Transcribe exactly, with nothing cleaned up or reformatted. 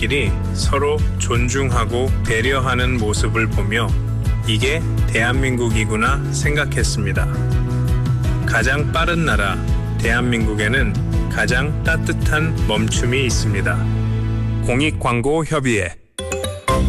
사람들끼리 서로 존중하고 배려하는 모습을 보며 이게 대한민국이구나 생각했습니다. 가장 빠른 나라 대한민국에는 가장 따뜻한 멈춤이 있습니다. 공익광고협의회